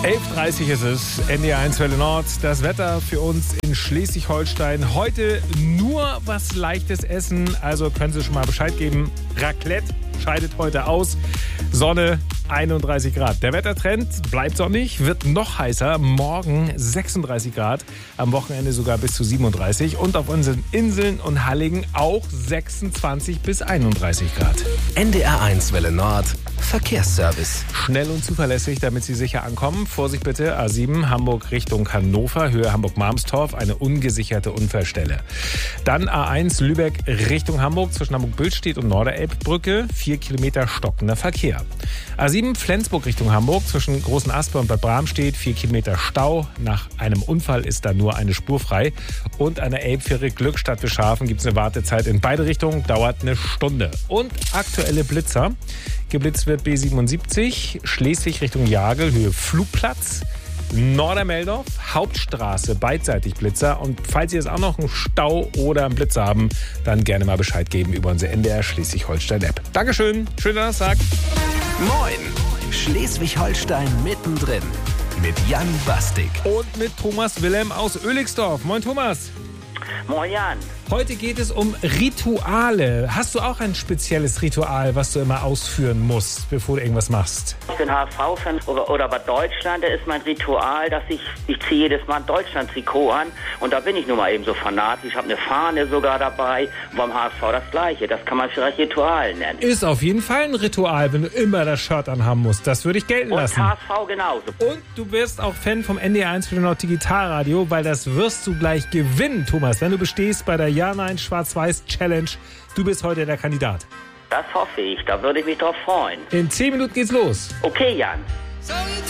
11:30 ist es, NDR1 Welle Nord. Das Wetter für uns in Schleswig-Holstein. Heute nur was Leichtes essen, also können Sie schon mal Bescheid geben. Raclette scheidet heute aus. Sonne 31 Grad. Der Wettertrend bleibt sonnig, wird noch heißer. Morgen 36 Grad, am Wochenende sogar bis zu 37. Und auf unseren Inseln und Halligen auch 26 bis 31 Grad. NDR1 Welle Nord. Verkehrsservice. Schnell und zuverlässig, damit Sie sicher ankommen. Vorsicht bitte, A7 Hamburg Richtung Hannover, Höhe Hamburg-Marmstorf, eine ungesicherte Unfallstelle. Dann A1 Lübeck Richtung Hamburg, zwischen Hamburg-Billstedt und Norderelbbrücke, 4 Kilometer stockender Verkehr. A7 Flensburg Richtung Hamburg, zwischen Großen Asper und Bad Bramstedt, 4 Kilometer Stau. Nach einem Unfall ist da nur eine Spur frei. Und an der Elbfähre Glückstadt-Bischhafen gibt es eine Wartezeit in beide Richtungen, dauert eine Stunde. Und aktuelle Blitzer. Geblitzt wird B77, Schleswig Richtung Jagel, Höhe Flugplatz, Nordermeldorf, Hauptstraße, beidseitig Blitzer. Und falls Sie jetzt auch noch einen Stau oder einen Blitzer haben, dann gerne mal Bescheid geben über unsere NDR Schleswig-Holstein-App. Dankeschön, schönen Donnerstag. Moin, Schleswig-Holstein mittendrin mit Jan Bastik. Und mit Thomas Wilhelm aus Oelixdorf. Moin Thomas. Moin Jan. Heute geht es um Rituale. Hast du auch ein spezielles Ritual, was du immer ausführen musst, bevor du irgendwas machst? Ich bin HSV-Fan oder bei Deutschland, da ist mein Ritual, dass ich ziehe jedes Mal ein Deutschland-Trikot an und da bin ich nun mal eben so fanatisch. Ich habe eine Fahne sogar dabei und beim HSV das Gleiche. Das kann man vielleicht Ritual nennen. Ist auf jeden Fall ein Ritual, wenn du immer das Shirt anhaben musst. Das würde ich gelten lassen. Und HSV genauso. Und du wirst auch Fan vom NDR1 Welle Nord Digitalradio, weil das wirst du gleich gewinnen, Thomas, wenn du bestehst bei der Ja-Nein-Schwarz-Weiß-Challenge. Du bist heute der Kandidat. Das hoffe ich, da würde ich mich drauf freuen. In 10 Minuten geht's los. Okay, Jan.